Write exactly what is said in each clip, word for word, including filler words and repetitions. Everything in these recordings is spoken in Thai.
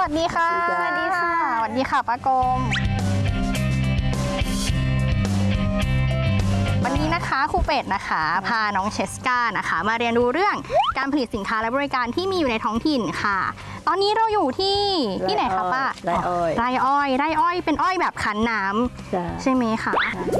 สดีค่ะสวัสดีค่ะสวัสดีค่ะป้ากรมวันนี้นะคะครูเป็ดนะคะพาน้องเชสกานะคะมาเรียนรู้เรื่องการผลิตสินค้าและบริการที่มีอยู่ในท้องถิ่นค่ะตอนนี้เราอยู่ที่ที่ไหนคะป้าไร่อ้อยไร่อ้อยไร่อ้อยเป็นอ้อยแบบคั้นน้ำใช่ไหมคะ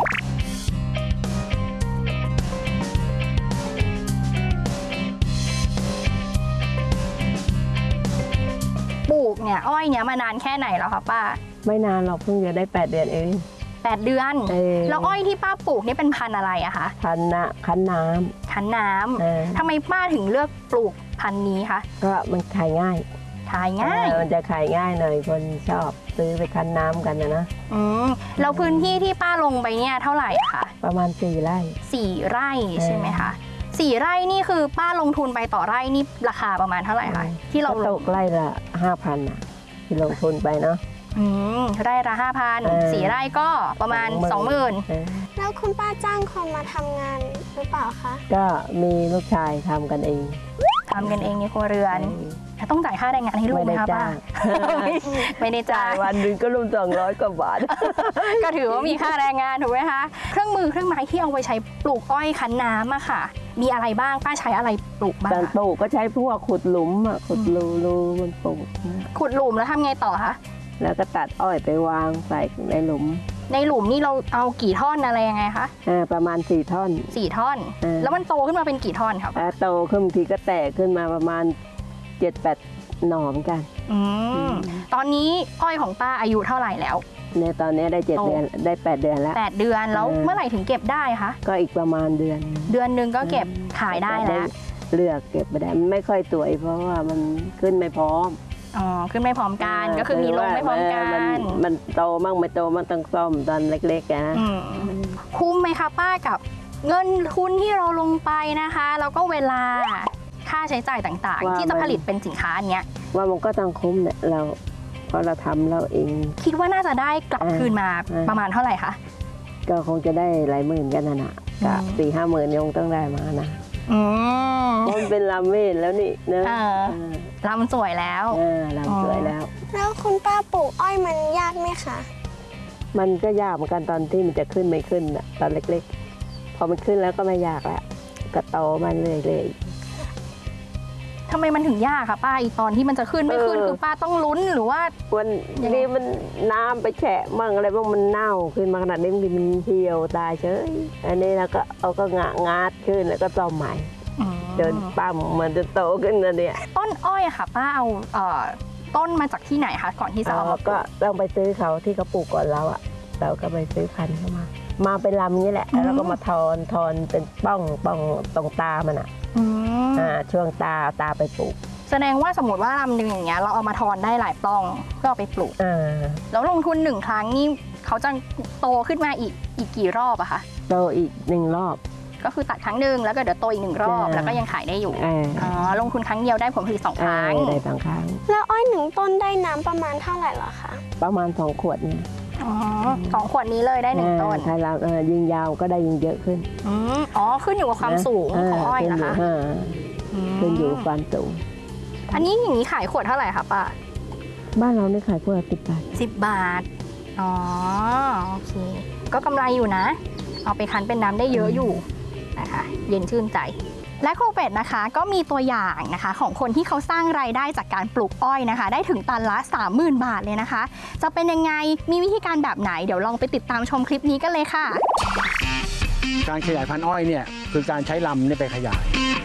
ปลูกเนี่ยอ้อยเนี่ยมานานแค่ไหนแล้วคะป้าไม่นานหรอกเพิ่งจะได้แปดเดือนเองแปดเดือนแล้วอ้อยที่ป้าปลูกนี่เป็นพันธุ์อะไรอะคะพันธุ์นะคั้นน้ำคั้นน้ำทำไมป้าถึงเลือกปลูกพันธุ์นี้คะก็มันขายง่ายขายง่ายมันจะขายง่ายหน่อยคนชอบซื้อไปคั้นน้ำกันนะนะอืมแล้วพื้นที่ที่ป้าลงไปเนี่ยเท่าไหร่คะประมาณสี่ไร่สี่ไร่ใช่ไหมคะสี่ไร่นี่คือป้าลงทุนไปต่อไร่นี่ราคาประมาณเท่าไหร่คะที่เราตกไร่ละห้าพันอ่ะที่ลงทุนไปเนาะอืมไร่ละห้าพันสี่ไร่ก็ประมาณสองหมื่นแล้วคุณป้าจ้างคนมาทำงานหรือเปล่าคะก็มีลูกชายทำกันเองทำกันเองในครัวเรือนต้องจ่ายค่าแรงงานให้ลูกไหมคะป้าไม่ได้จ่ายวันหนึ่งก็รวมสองร้อยกว่าบาทก็ถือว่ามีค่าแรงงานถูกไหมคะเครื่องมือเครื่องไม้ที่เอาไปใช้ปลูกอ้อยคั้นน้ำอะค่ะมีอะไรบ้างป้าใช้อะไรปลูกบ้างการปลูกก็ใช้พวกขุดหลุมอะขุดรูรูมันปลูกขุดหลุมแล้วทำไงต่อคะแล้วก็ตัดอ้อยไปวางใส่ในหลุมในหลุมนี่เราเอากี่ท่อนอะไรยังไงคะอ่าประมาณสี่ท่อนสี่ท่อนแล้วมันโตขึ้นมาเป็นกี่ท่อนครับโตขึ้นทีก็แตกขึ้นมาประมาณเจ็ดแปดหน่อเหมือนกันอืมตอนนี้อ้อยของป้าอายุเท่าไหร่แล้วเนี่ยตอนนี้ได้เจ็ดเดือนได้แปดเดือนแล้วแปดเดือนแล้วเมื่อไหร่ถึงเก็บได้คะก็อีกประมาณเดือนเดือนหนึ่งก็เก็บขายได้แล้วเลือกเก็บไม่ได้ไม่ค่อยสวยเพราะว่ามันขึ้นไม่พร้อมอ๋อขึ้นไม่พร้อมกันก็คือมีลงไม่พร้อมกันมันโตมั่งไม่โตมันต้องซ่อมตอนเล็กๆนะคุ้มไหมคะป้ากับเงินทุนที่เราลงไปนะคะแล้วก็เวลาค่าใช้จ่ายต่างๆที่จะผลิตเป็นสินค้าอันเนี้ยว่ามันก็ต้องคุ้มเนี่ยเราเพราะเราทำเราเองคิดว่าน่าจะได้กลับคืนมาประมาณเท่าไหร่คะก็คงจะได้หลายหมื่นกันนะนะก็สี่ห้าหมื่นยงต้องได้มานะมันเป็นลำเมดแล้วนี่นะลำสวยแล้วลำสวยแล้วแล้วคุณป้าปลูกอ้อยมันยากไหมคะมันก็ยากเหมือนกันตอนที่มันจะขึ้นไม่ขึ้นตอนเล็กๆพอมันขึ้นแล้วก็ไม่ยากแล้วก็โตมันเรื่อยทำไมมันถึงยากคะป้าอีตอนที่มันจะขึ้นไม่ขึ้นคือป้าต้องลุ้นหรือว่าวันนี้มันน้ำไปแฉะมั่งอะไรบ้างมันเน่าขึ้นมาขนาดนี้มันเหี่ยวตายเฉยอันนี้แล้วก็เอาก็งะงาดขึ้นแล้วก็ซ่อมใหม่เดินปั๊มมันจะโตขึ้นนะเนี่ยต้นอ้อยค่ะป้าเอาต้นมาจากที่ไหนคะก่อนที่จะเอาก็ต้องไปซื้อเขาที่เขาปลูกก่อนเราอ่ะเราก็ไปซื้อพันธุ์เข้ามามาเป็นลำนี้แหละแล้วก็มาทอนทอนเป็นป้องป้องตรงตามันอ่ะช่วงตาตาไปปลูกแสดงว่าสมมติว่าลำหนึ่งอย่างเงี้ยเราเอามาทอนได้หลายปล้องก็เอาไปปลูกแล้วลงทุนหนึ่งครั้งนี่เขาจะโตขึ้นมาอีกอีกกี่รอบอะคะโตอีกหนึ่งรอบก็คือตัดครั้งหนึ่งแล้วก็เดี๋ยวโตอีกหนึ่งรอบแล้วก็ยังขายได้อยู่อ๋อลงทุนครั้งเดียวได้ผลผลิตสองครั้งได้สองครั้งแล้วอ้อยหนึ่งต้นได้น้ำประมาณเท่าไหร่หรอคะประมาณสองขวดนี่อ๋อสองขวดนี้เลยได้หนึ่งต้นถ้าเรายิงยาวก็ได้ยิงเยอะขึ้นอ๋อขึ้นอยู่กับความสูงของอ้อยนะคะขึ้นอยู่กับความสูงอันนี้อย่างนี้ขายขวดเท่าไหร่คะป้าบ้านเราเนี่ยขายขวดสิบบาทสิบบาทอ๋อโอเคก็กำไรอยู่นะเอาไปคั้นเป็นน้ำได้เยอะอยู่นะคะเย็นชื่นใจและครูเป็ดนะคะก็มีตัวอย่างนะคะของคนที่เขาสร้างรายได้จากการปลูกอ้อยนะคะได้ถึงตันละ สามหมื่น บาทเลยนะคะจะเป็นยังไงมีวิธีการแบบไหนเดี๋ยวลองไปติดตามชมคลิปนี้กันเลยค่ะการขยายพันธุ์อ้อยเนี่ยคือการใช้ลำเนี่ยไปขยาย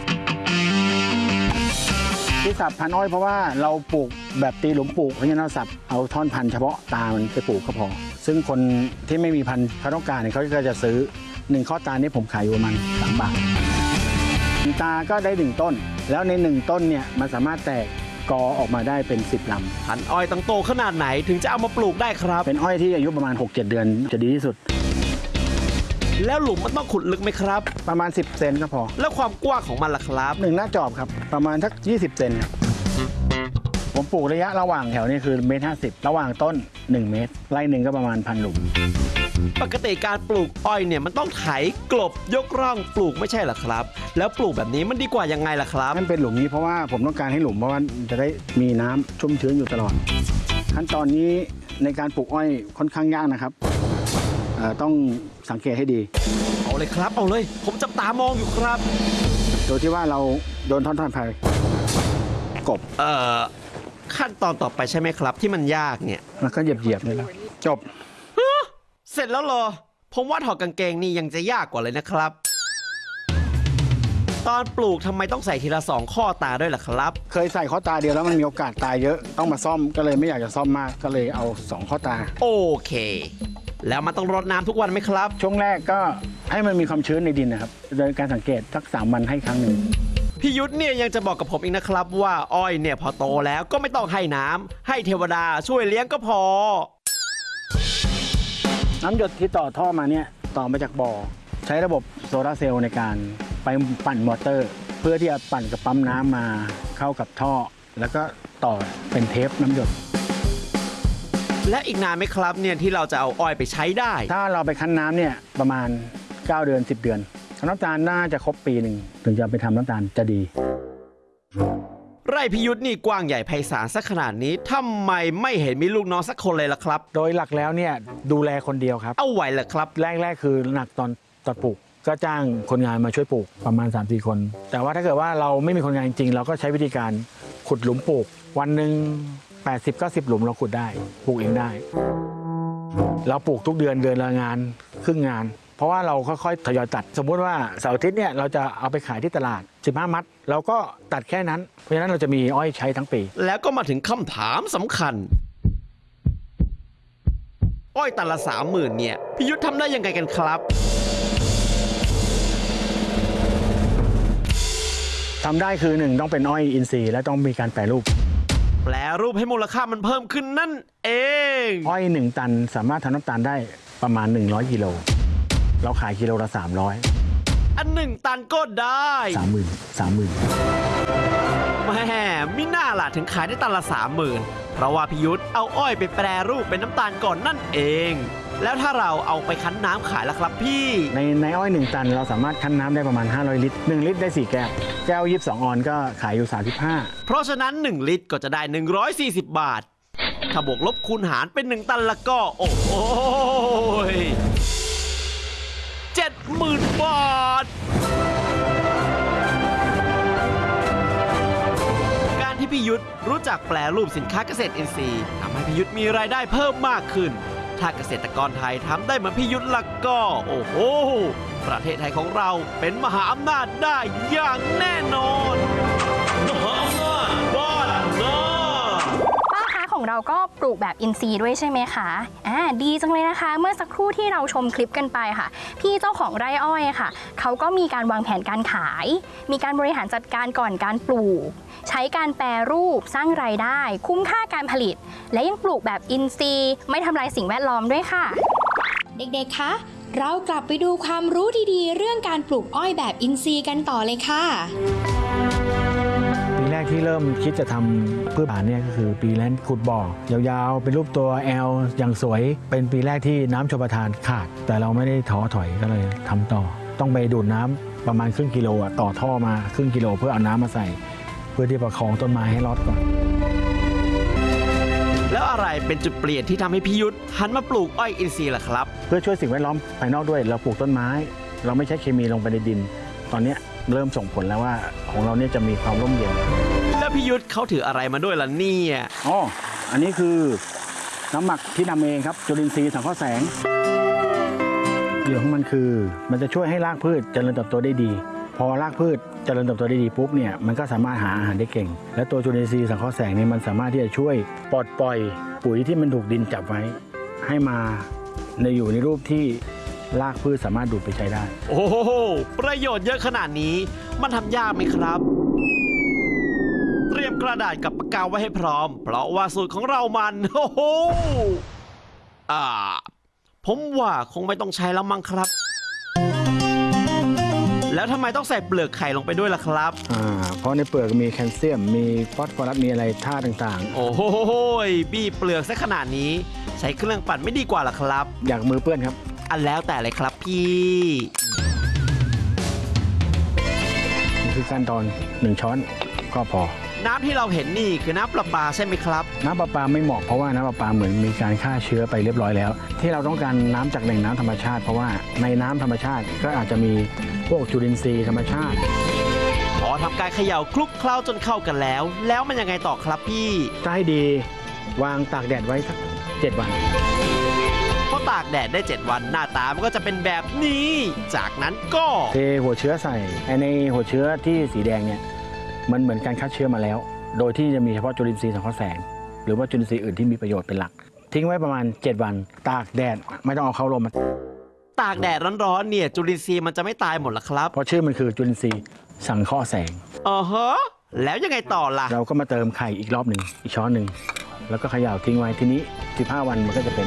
ที่สับพันธุ์อ้อยเพราะว่าเราปลูกแบบตีหลุมปลูกเพราะฉะนั้นเราสับเอาท่อนพันธุ์เฉพาะตามันไปปลูกก็พอซึ่งคนที่ไม่มีพันธุ์เขาต้องการเนี่ยเขาก็จะซื้อหนึ่งข้อตานี้ผมขายอยู่ประมาณสามบาทตาก็ได้หนึ่งต้นแล้วในหนึ่งต้นเนี่ยมันสามารถแตกกอออกมาได้เป็นสิบลำพันธุ์อ้อยต้องโตขนาดไหนถึงจะเอามาปลูกได้ครับเป็นอ้อยที่อายุประมาณ หกเจ็ด เดือนจะดีที่สุดแล้วหลุมมันต้องขุดลึกไหมครับประมาณสิบเซนก็พอแล้วความกว้างของมันล่ะครับหนึ่งหน้าจอบครับประมาณสักยี่สิบเซนครับผมปลูกระยะระหว่างแถวนี้คือเมตรห้าสิบระหว่างต้นหนึ่งเมตรไร่หนึ่งก็ประมาณพันหลุมปกติการปลูกอ้อยเนี่ยมันต้องไถกลบยกร่องปลูกไม่ใช่เหรอครับ แล้วปลูกแบบนี้มันดีกว่ายังไงล่ะครับนั่นเป็นหลุมนี้เพราะว่าผมต้องการให้หลุมเพราะว่าจะได้มีน้ำชุ่มชื้นอยู่ตลอด ขั้นตอนนี้ในการปลูกอ้อยค่อนข้างยากนะครับเอ่อต้องสังเกตให้ดีเอาเลยครับเอาเลยผมจับตามองอยู่ครับโดยที่ว่าเราโดนท่อนท่อนไผ่กบเอ่อขั้นตอนต่อไปใช่ไหมครับที่มันยากเนี่ยแล้วก็เหยียบเหยียบๆเลยแล้วจบเสร็จแล้วเหรอผมว่าถอดกางเกงนี่ยังจะยากกว่าเลยนะครับ ตอนปลูกทำไมต้องใส่ทีละสองข้อตาด้วยล่ะครับเคยใส่ข้อตาเดียวแล้วมันมีโอกาสตายเยอะต้องมาซ่อมก็เลยไม่อยากจะซ่อมมากก็เลยเอาสองข้อตาโอเค แล้วมันต้องรดน้ำทุกวันไหมครับช่วงแรกก็ให้มันมีความชื้นในดินนะครับโดยการสังเกตสักสามวันให้ครั้งหนึ่งพี่ยุทธเนี่ยยังจะบอกกับผมอีกนะครับว่าอ้อยเนี่ยพอโตแล้วก็ไม่ต้องให้น้ำให้เทวดาช่วยเลี้ยงก็พอน้ำหยดที่ต่อท่อมาเนี่ยต่อมาจากบ่อใช้ระบบโซลาร์เซลล์ในการไปปั่นมอเตอร์ เพื่อที่จะปั่นกับปั๊มน้ำมาเข้ากับท่อ แล้วก็ต่อเป็นเทปน้ำหยดและอีกนานไหมครับเนี่ยที่เราจะเอาอ้อยไปใช้ได้ถ้าเราไปคั้นน้ำเนี่ยประมาณเก้าเดือนสิบเดือนทำน้ำตาลน่าจะครบปีหนึ่งถึงจะไปทำน้ำตาลจะดีไร่พิยุทธนี่กว้างใหญ่ไพศาลสักขนาดนี้ทำไมไม่เห็นมีลูกน้องสักคนเลยล่ะครับโดยหลักแล้วเนี่ยดูแลคนเดียวครับเอาไหวเหรอครับแรกๆคือหนักตอนตอนปลูกก็จ้างคนงานมาช่วยปลูกประมาณ สามสี่ คน แต่ว่าถ้าเกิดว่าเราไม่มีคนงานจริงๆเราก็ใช้วิธีการขุดหลุมปลูก วันหนึ่งแปดสิบ เก้าสิบ หลุมเราขุดได้ปลูกเองได้ เราปลูกทุกเดือนเดือนละงานครึ่งงาน เพราะว่าเราค่อยๆทยอยตัด สมมุติว่าเสาร์อาทิตย์เนี่ยเราจะเอาไปขายที่ตลาดสิบห้ามัดเราก็ตัดแค่นั้นเพราะฉะนั้นเราจะมีอ้อยใช้ทั้งปีแล้วก็มาถึงคำถามสำคัญ อ้อยตันละสามหมื่นเนี่ยพิยุทธทำได้ยังไงกันครับทำได้คือหนึ่งต้องเป็นอ้อยอินทรีย์และต้องมีการแปรรูปแปลรูปให้มูลค่ามันเพิ่มขึ้นนั่นเองอ้อยหนึ่งตันสามารถทำน้ำตาลได้ประมาณหนึ่งร้อยกิโลเราขายกิโลละสามร้อยอันหนึ่งตันก็ได้สามหมื่นสามหมื่นแหมมิน่าล่ะถึงขายได้ตันละสามหมื่นเพราะว่าพิยุทธเอาอ้อยไปแปรรูปเป็นน้ำตาลก่อนนั่นเอง แล้วถ้าเราเอาไปคั้นน้ำขายล่ะครับพี่ในในอ้อยหนึ่งตันเราสามารถคั้นน้ำได้ประมาณห้าร้อยลิตรหนึ่งลิตรได้สี่แก้วแก้วยี่สิบสองออนก็ขายอยู่สามสิบห้าเพราะฉะนั้นหนึ่งลิตรก็จะได้หนึ่งร้อยสี่สิบบาท ถ้าบวกลบคูณหารเป็นหนึ่งตันละก็โอ้โหเจ็ดหมื่นบาท การที่พิยุทธรู้จักแปลรูปสินค้าเกษตรอินทรีย์ทำให้พิยุทธมีรายได้เพิ่มมากขึ้น ถ้าเกษตรกรไทยทำได้เหมือนพิยุทธละก็โอ้โหประเทศไทยของเราเป็นมหาอำนาจได้อย่างแน่นอนมหาอำนาจบ้านนาป้าคะของเราก็ปลูกแบบอินทรีย์ด้วยใช่ไหมคะอ่าดีจังเลยนะคะ เมื่อสักครู่ที่เราชมคลิปกันไปค่ะ พี่เจ้าของไร่อ้อยค่ะเขาก็มีการวางแผนการขาย มีการบริหารจัดการก่อนการปลูก ใช้การแปรรูปสร้างรายได้ คุ้มค่าการผลิต และยังปลูกแบบอินทรีย์ไม่ทำลายสิ่งแวดล้อมด้วยค่ะเด็กๆ คะ เรากลับไปดูความรู้ดีๆ เรื่องการปลูกอ้อยแบบอินทรีย์กันต่อเลยค่ะปีแรกที่เริ่มคิดจะทำพืชป่าเนี่ยก็คือปีแรกขุดบ่อยาวๆเป็นรูปตัว L อย่างสวยเป็นปีแรกที่น้ำชลประทานขาด แต่เราไม่ได้ท้อถอยก็เลยทำต่อ ต้องไปดูดน้ำประมาณครึ่งกิโลอ่ะต่อท่อมาครึ่งกิโลเพื่อเอาน้ำมาใส่ เพื่อที่ประคองต้นไม้ให้รอดก่อนแล้วอะไรเป็นจุดเปลี่ยนที่ทำให้พิยุทธหันมาปลูกอ้อยอินทรีย์ล่ะครับเพื่อช่วยสิ่งแวดล้อมภายนอกด้วยเราปลูกต้นไม้ เราไม่ใช้เคมีลงไปในดิน ตอนนี้เริ่มส่งผลแล้วว่าของเราเนี่ยจะมีความร่มเย็นแล้วพิยุทธเขาถืออะไรมาด้วยล่ะเนี่ยอ๋ออันนี้คือน้ำหมักที่ทำเองครับจุลินทรีย์สังเคราะห์แสงประโยชน์ของมันคือมันจะช่วยให้รากพืชเจริญเติบโตได้ดี พอรากพืชเจริญเติบโตได้ดีปุ๊บเนี่ยมันก็สามารถหาอาหารได้เก่ง และตัวจุลินทรีย์สังเคราะห์แสงนี่มันสามารถที่จะช่วยปลดปล่อยปุ๋ยที่มันถูกดินจับไว้ ให้มาในอยู่ในรูปที่รากพืชสามารถดูดไปใช้ได้โอ้โหประโยชน์เยอะขนาดนี้มันทำยากไหมครับ เตรียมกระดาษกับปากกาไว้ให้พร้อม เพราะว่าสูตรของเรามันโอ้โหอ่าผมว่าคงไม่ต้องใช้แล้วมั้งครับ แล้วทำไมต้องใส่เปลือกไข่ลงไปด้วยล่ะครับอ่าเพราะในเปลือกมีแคลเซียมมีฟอสฟอรัสมีอะไรธาตุต่างโอ้โหบี้เปลือกซะขนาดนี้ ใช้เครื่องปั่นไม่ดีกว่าล่ะครับๆ อยากมือเปื้อนครับอันแล้วแต่เลยครับพี่นี่คือขั้นตอนหนึ่งช้อนก็พอน้ำที่เราเห็นนี่คือน้ำประปาใช่ไหมครับน้ำประปาไม่เหมาะเพราะว่าน้ำประปาเหมือนมีการฆ่าเชื้อไปเรียบร้อยแล้ว ที่เราต้องการน้ำจากแหล่งน้ำธรรมชาติ เพราะว่าในน้ำธรรมชาติก็อาจจะมีพวกจุลินทรีย์ธรรมชาติพอทำการเขย่าคลุกเคล้าจนเข้ากันแล้ว แล้วมันยังไงต่อครับพี่ถ้าให้ดีวางตากแดดไว้สักเจ็ดวันพอตากแดดได้เจ็ดวันหน้าตามันก็จะเป็นแบบนี้ จากนั้นก็เทหัวเชื้อใส่ไอ้ในหัวเชื้อที่สีแดงเนี่ยมันเหมือนการฆ่าเชื้อมาแล้ว โดยที่จะมีเฉพาะจุลินทรีย์สังเคราะห์แสง หรือว่าจุลินทรีย์อื่นที่มีประโยชน์เป็นหลัก ทิ้งไว้ประมาณเจ็ดวันตากแดดไม่ต้องเอาเข้าลมตากแดดร้อนๆเนี่ยจุลินทรีย์มันจะไม่ตายหมดหรอครับเพราะชื่อมันคือจุลินทรีย์สังเคราะห์แสงอ๋อฮะแล้วยังไงต่อล่ะเราก็มาเติมไข่อีกรอบหนึ่งอีกช้อนหนึ่งแล้วก็เขย่าทิ้งไว้ทีนี้สิบห้าวันมันก็จะเป็น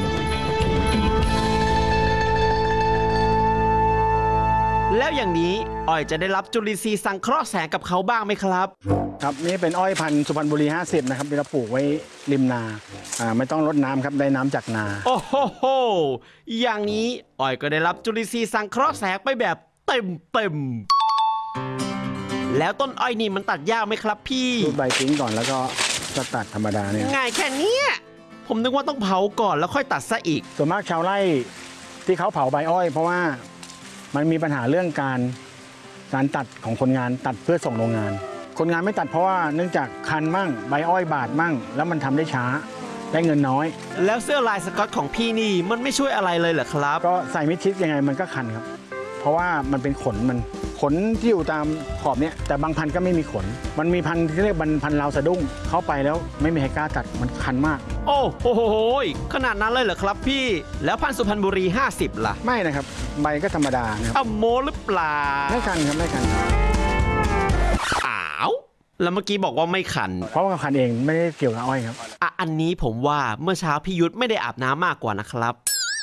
แล้วอย่างนี้อ้อยจะได้รับจุลินทรีย์สังเคราะห์แสงกับเขาบ้างไหมครับครับนี่เป็นอ้อยพันธุ์สุพรรณบุรีห้าสิบนะครับที่เราปลูกไว้ริมนาอ่าไม่ต้องรดน้ำครับได้น้ำจากนาโอ้โหโหอย่างนี้อ้อยก็ได้รับจุลินทรีย์สังเคราะห์แสงไปแบบเต็มเต็มๆแล้วต้นอ้อยนี่มันตัดยากไหมครับพี่รูดใบทิ้งก่อนแล้วก็จะตัดธรรมดาเนี่ยง่ายแค่เนี้ยผมนึกว่าต้องเผาก่อนแล้วค่อยตัดซะอีกส่วนมากชาวไร่ที่เขาเผาใบอ้อย เพราะว่ามันมีปัญหาเรื่องการการตัดของคนงานตัดเพื่อส่งโรงงาน คนงานไม่ตัดเพราะว่าเนื่องจากคันมั่งใบอ้อยบาดมั่ง แล้วมันทำได้ช้าได้เงินน้อยแล้วเสื้อลายสก๊อตของพี่นี่มันไม่ช่วยอะไรเลยเหรอครับก็ใส่มิดชิดยังไงมันก็คันครับ เพราะว่ามันเป็นขนมันขนที่อยู่ตามขอบเนี้ยแต่บางพันธุ์ก็ไม่มีขน มันมีพันธุ์ที่เรียกพันธุ์ลาวสะดุ้งเข้าไปแล้วไม่มีใครกล้าตัดมันคันมากโอ้โหโหยขนาดนั้นเลยเหรอครับพี่ แล้วพันธุ์สุพรรณบุรีห้าสิบล่ะไม่นะครับใบก็ธรรมดานะครับอ้าวโมหรือเปล่าไม่คันครับไม่คันอ้าวแล้วเมื่อกี้บอกว่าไม่ขันเพราะว่าคันเองไม่ได้เกี่ยวกับอ้อยครับอ่ะอันนี้ผมว่าเมื่อเช้าพี่ยุทธไม่ได้อาบน้ำมากกว่านะครับ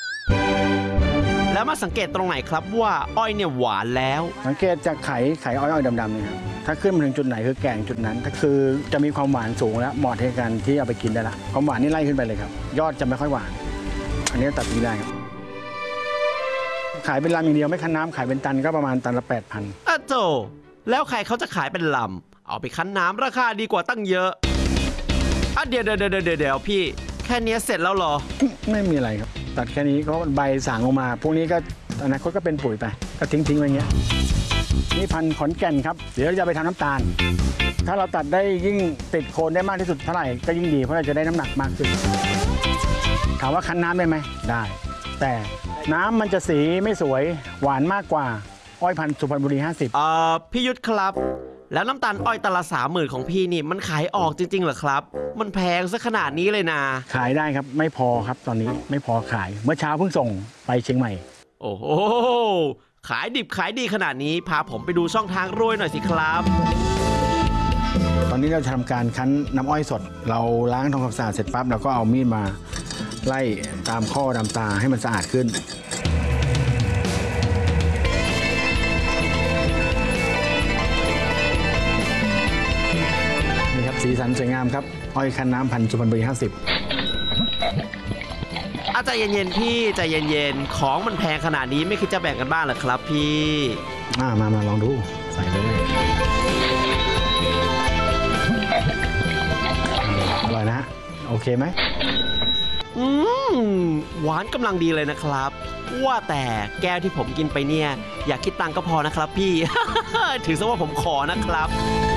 แล้วมาสังเกตตรงไหนครับว่าอ้อยเนี่ยหวานแล้วสังเกตจากไข่ไข่อ้อยๆดำๆเนี่ยครับถ้าขึ้นมาถึงจุดไหนคือแก่งจุดนั้นถ้าคือจะมีความหวานสูงแล้วเหมาะในการที่เอาไปกินได้ละความหวานนี่ไล่ขึ้นไปเลยครับยอดจะไม่ค่อยหวาน อันนี้ตัดทิ้งได้ครับขายเป็นลำอย่างเดียวไม่คั้นน้ำขายเป็นตันก็ประมาณตันละแปดพันอ่ะโจแล้วใครเขาจะขายเป็นลำเอาไปคั้นน้ำราคาดีกว่าตั้งเยอะอ่ะเดี๋ยวเดี๋ยวเดี๋ยวเดี๋ยวพี่แค่นี้เสร็จแล้วเหรอไม่มีอะไรครับตัดแค่นี้ก็ใบสางลงมา พวกนี้ก็อนาคตก็เป็นปุ๋ยไปก็ทิ้งทิ้งๆไว้อย่างเงี้ยนี่พันธุ์ขอนแก่นครับเดี๋ยวจะไปทำน้ำตาล ถ้าเราตัดได้ยิ่งติดโคนได้มากที่สุดเท่าไหร่ก็ยิ่งดีเพราะเราจะได้น้ำหนักมากขึ้นถามว่าคั้นน้ำได้ไหมได้แต่น้ำมันจะสีไม่สวยหวานมากกว่าอ้อยพันธุ์สุพรรณบุรีห้าสิบเอ่อพี่ยุทธครับ แล้วน้ำตาลอ้อยตะละสามหมื่นของพี่นี่มันขายออกจริงๆเหรอครับ มันแพงซะขนาดนี้เลยนะขายได้ครับไม่พอครับตอนนี้ไม่พอขายเมื่อเช้าเพิ่งส่งไปเชียงใหม่โอ้โหขายดิบขายดีขนาดนี้พาผมไปดูช่องทางรวยหน่อยสิครับตอนนี้เราจะทำการคั้นน้ำอ้อยสด เราล้างทำความสะอาดเสร็จปั๊บเราก็เอามีดมาไล่ตามข้อตามตาให้มันสะอาดขึ้นนี่ครับสีสันสวยงามครับอ้อยคั้นน้ำพันธุ์สุพรรณบุรีห้าสิบอาใจเย็นๆพี่ใจเย็นๆของมันแพงขนาดนี้ไม่คิดจะแบ่งกันบ้างเหรอครับพี่มามามาลองดูใส่เลยอร่อยนะฮะโอเคไหมอืมหวานกำลังดีเลยนะครับ ว่าแต่แก้วที่ผมกินไปเนี่ยอย่าคิดตังค์ก็พอนะครับพี่ ถือซะว่าผมขอนะครับ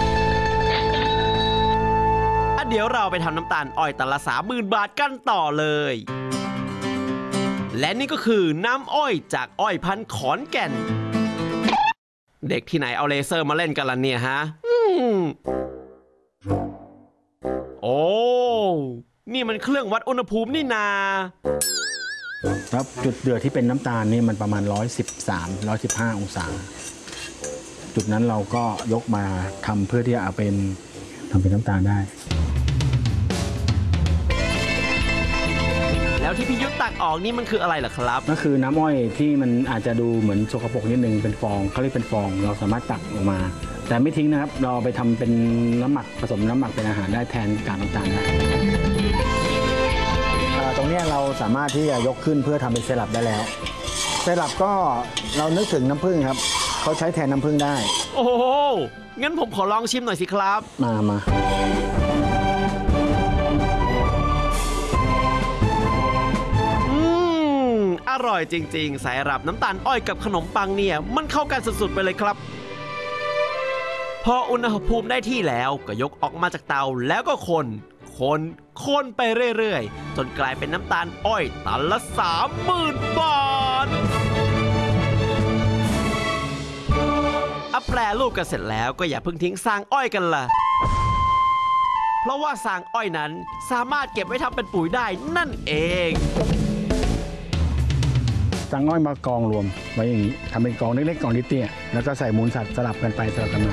อ่ะเดี๋ยวเราไปทำน้ำตาลอ้อยตันละสามหมื่นบาทกันต่อเลยและนี่ก็คือน้ำอ้อยจากอ้อยพันธุ์ขอนแก่น เด็กที่ไหนเอาเลเซอร์มาเล่นกันล่ะเนี่ยฮะอืมโอ้นี่มันเครื่องวัดอุณหภูมินี่นาครับจุดเดือดที่เป็นน้ำตาลนี่มันประมาณหนึ่งร้อยสิบสาม หนึ่งร้อยสิบห้าองศา จุดนั้นเราก็ยกมาทำเพื่อที่จะเอาเป็นทำเป็นน้ำตาลได้แล้วที่พี่ยุทธตักออกนี่มันคืออะไรเหรอครับก็คือน้ำอ้อยที่มันอาจจะดูเหมือนสกปรกนิดนึงเป็นฟองเขาเรียกเป็นฟองเราสามารถตักออกมา แต่ไม่ทิ้งนะครับเราไปทำเป็นน้ำหมักผสมน้ำหมักเป็นอาหารได้แทนกากน้ำตาลได้ตรงนี้เราสามารถที่จะยกขึ้นเพื่อทำเป็นเซรั่มได้แล้วไซรัปก็เรานึกถึงน้ำผึ้งครับเขาใช้แทนน้ำผึ้งได้โอ้โห งั้นผมขอลองชิมหน่อยสิครับมามาอืม อร่อยจริงๆ ไซรัปน้ำตาลอ้อยกับขนมปังเนี่ย มันเข้ากันสุดๆไปเลยครับ พออุณหภูมิได้ที่แล้วก็ยกออกมาจากเตาแล้วก็คน คน คนไปเรื่อยๆ จนกลายเป็นน้ำตาลอ้อยตันละสามหมื่นบาทอัปแปรรูปกันเสร็จแล้วก็อย่าเพิ่งทิ้งซางอ้อยกันล่ะ เพราะว่าซางอ้อยนั้นสามารถเก็บไว้ทำเป็นปุ๋ยได้นั่นเองสังอ้อยมากองรวมไว้อย่างนี้ทำเป็นกองเล็กๆกองเตี้ยๆแล้วก็ใส่มูลสัตว์สลับกันไปสลับกันมา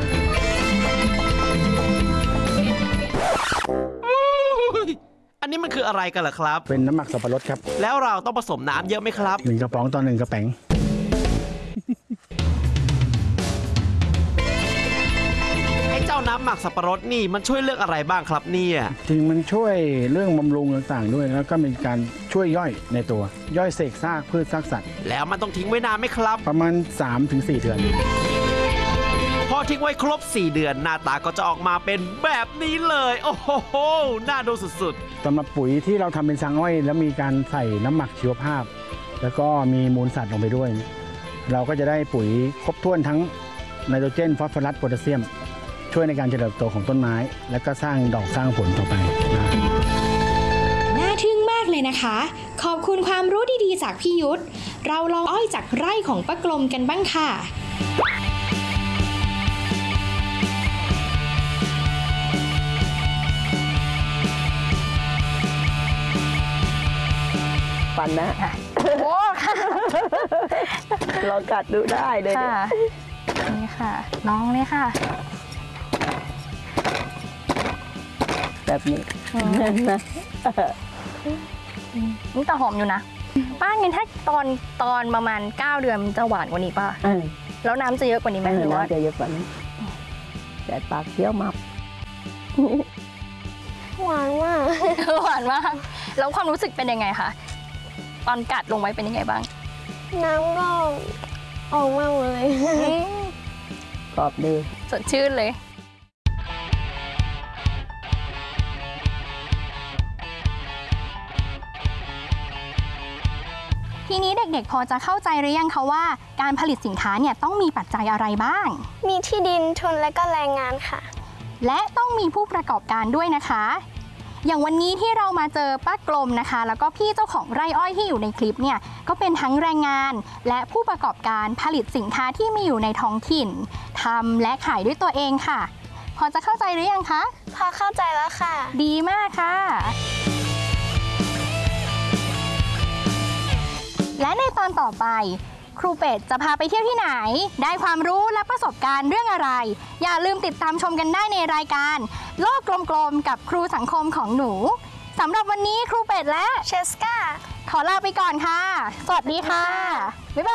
อันนี้มันคืออะไรกันล่ะครับเป็นน้ำหมักสับปะรดครับแล้วเราต้องผสมน้ำเยอะไหมครับหนึ่งกระป๋องต่อหนึ่งกระแป๋งไอ้เจ้าน้ำหมักสับปะรดนี่มันช่วยเรื่องอะไรบ้างครับเนี่ยจริงมันช่วยเรื่องบำรุงต่างๆด้วย แล้วก็มีการช่วยย่อยในตัว ย่อยเศษซากพืชซากสัตว์แล้วมันต้องทิ้งไว้นานไหมครับประมาณ สามถึงสี่ เดือนพอทิ้งไว้ครบสี่เดือนหน้าตาก็จะออกมาเป็นแบบนี้เลย โอ้โห น่าดูสุดสำหรับปุ๋ยที่เราทำเป็นสังอ้อย แล้วมีการใส่น้ำหมักชีวภาพ แล้วก็มีมูลสัตว์ลงไปด้วย เราก็จะได้ปุ๋ยครบถ้วนทั้งไนโตรเจนฟอสฟอรัสโพแทสเซียม ช่วยในการเจริญเติบโตของต้นไม้ และก็สร้างดอกสร้างผลต่อไปนะน่าทึ่งมากเลยนะคะ ขอบคุณความรู้ดีๆจากพี่ยุทธ เราลองอ้อยจากไร่ของป้ากลมกันบ้างค่ะปันนะโอ้ค่ะลองกัดดูได้เลยเนี่ยค่ะนี่ค่ะ น้องเลยค่ะแบบนี้อืมนั่นนะนี่แต่หอมอยู่นะ ป้างั้นถ้าตอนตอนประมาณเก้าเดือนมันจะหวานกว่านี้ป่ะเออแล้วน้ำจะเยอะกว่านี้ไหมเอหอรือว่าน่าจะเยอะกว่านี้แต่ปากเคี้ยวมับหวานมากหวานมาก แล้วความรู้สึกเป็นยังไงคะ ตอนกัดลงไปเป็นยังไงบ้างน้ำก็ออกมาหมดเลยกรอบดีสดชื่นเลย ทีนี้เด็กๆพอจะเข้าใจหรือยังคะว่าการผลิตสินค้าเนี่ยต้องมีปัจจัยอะไรบ้างมีที่ดินทุนและก็แรงงานค่ะและต้องมีผู้ประกอบการด้วยนะคะ อย่างวันนี้ที่เรามาเจอป้ากลมนะคะ แล้วก็พี่เจ้าของไร่อ้อยที่อยู่ในคลิปเนี่ยก็เป็นทั้งแรงงาน และผู้ประกอบการผลิตสินค้าที่มีอยู่ในท้องถิ่นทำและขายด้วยตัวเองค่ะ พอจะเข้าใจหรือยังคะพอเข้าใจแล้วค่ะดีมากค่ะ และในตอนต่อไป ครูเป็ดจะพาไปเที่ยวที่ไหน ได้ความรู้และประสบการณ์เรื่องอะไร อย่าลืมติดตามชมกันได้ในรายการ โลกกลมๆกับครูสังคมของหนูสำหรับวันนี้ครูเป็ดและเชสกาขอลาไปก่อนค่ะ สวัสดีค่ะ บ๊ายบาย